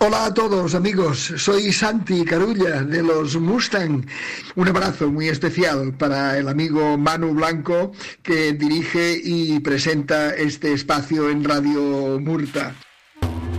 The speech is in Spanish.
Hola a todos amigos, soy Santi Carulla de los Mustang. Un abrazo muy especial para el amigo Manu Blanco que dirige y presenta este espacio en Radio Murta.